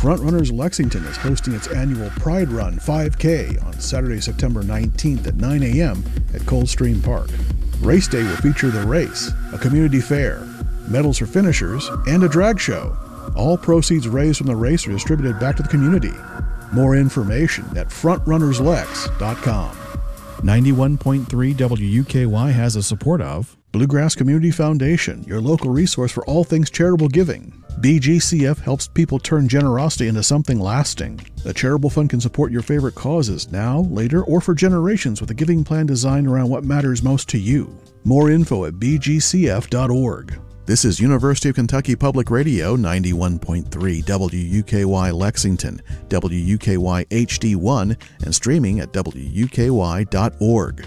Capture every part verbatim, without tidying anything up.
Frontrunners Lexington is hosting its annual Pride Run five K on Saturday, September nineteenth at nine a.m. at Coldstream Park. Race day will feature the race, a community fair, medals for finishers, and a drag show. All proceeds raised from the race are distributed back to the community. More information at front runners lex dot com. ninety-one point three W U K Y has the support of Bluegrass Community Foundation, your local resource for all things charitable giving. B G C F helps people turn generosity into something lasting. The charitable fund can support your favorite causes now, later, or for generations with a giving plan designed around what matters most to you. More info at b g c f dot org. This is University of Kentucky Public Radio, ninety-one point three W U K Y Lexington, W U K Y H D one, and streaming at w u k y dot org.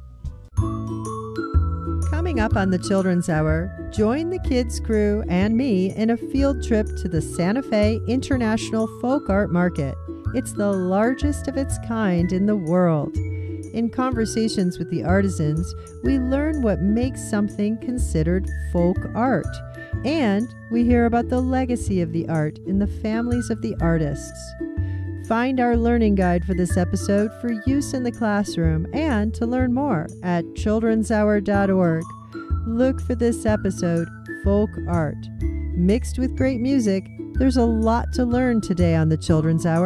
Coming up on the Children's Hour, join the kids crew and me in a field trip to the Santa Fe International Folk Art Market. It's the largest of its kind in the world. In conversations with the artisans, we learn what makes something considered folk art, and we hear about the legacy of the art in the families of the artists. Find our learning guide for this episode for use in the classroom and to learn more at children's hour dot org. Look for this episode, Folk Art. Mixed with great music, there's a lot to learn today on the Children's Hour.